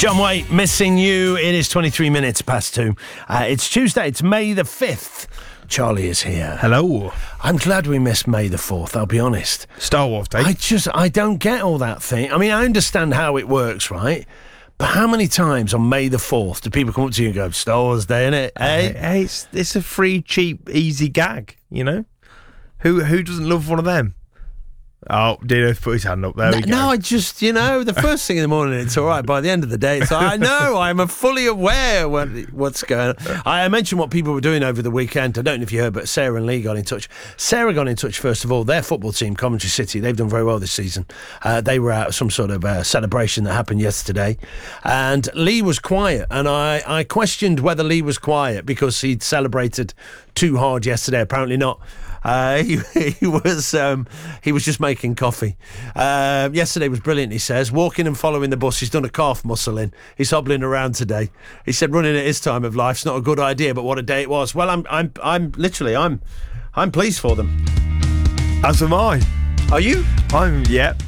John Waite, Missing You. It is 23 minutes past 2. It's Tuesday. It's May the 5th. Charlie is here. Hello. I'm glad we missed May the 4th, I'll be honest. Star Wars Day. I don't get all that thing. I mean, I understand how it works, right? But how many times on May the 4th do people come up to you and go, Star Wars Day, innit? Hey, it's a free, cheap, easy gag, you know? Who doesn't love one of them? Oh, Dino's put his hand up. There we go. No, I just, the first thing in the morning, it's all right. By the end of the day, it's I know, I'm fully aware what's going on. I mentioned what people were doing over the weekend. I don't know if you heard, but Sarah and Lee got in touch. Sarah got in touch, first of all. Their football team, Coventry City, they've done very well this season. They were at some sort of celebration that happened yesterday. And Lee was quiet. And I questioned whether Lee was quiet because he'd celebrated too hard yesterday. Apparently not. He was just making coffee. Yesterday was brilliant, he says. Walking and following the bus. He's done a calf muscle in. He's hobbling around today. He said running at his time of life's not a good idea, but what a day it was. Well, I'm pleased for them. As am I. Are you? I'm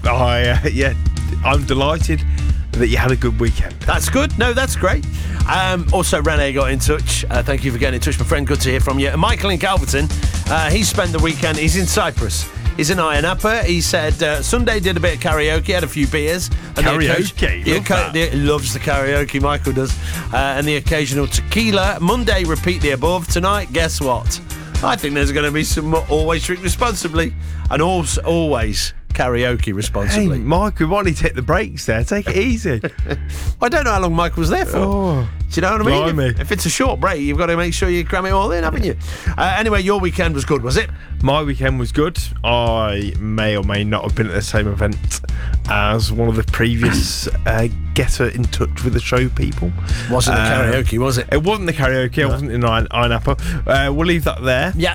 delighted that you had a good weekend. That's good. No, that's great. Also, Renee got in touch. Thank you for getting in touch, my friend. Good to hear from you. And Michael in Calverton, he spent the weekend. He's in Cyprus. He's in Ayia Napa. He said Sunday did a bit of karaoke, had a few beers. And Karaoke? Loves the karaoke, Michael does. And the occasional tequila. Monday, repeat the above. Tonight, guess what? I think there's going to be some always drink responsibly. And also, always karaoke responsibly. Hey, Michael, why don't you take the breaks there? Take it easy. I don't know how long Mike was there for. Oh, do you know what I mean? If it's a short break, you've got to make sure you cram it all in, haven't you? Anyway, your weekend was good, was it? My weekend was good. I may or may not have been at the same event as one of the previous Get in Touch with the Show people. Wasn't the karaoke, was it? It wasn't the karaoke. No. I wasn't in Ayia Napa. We'll leave that there. Yeah.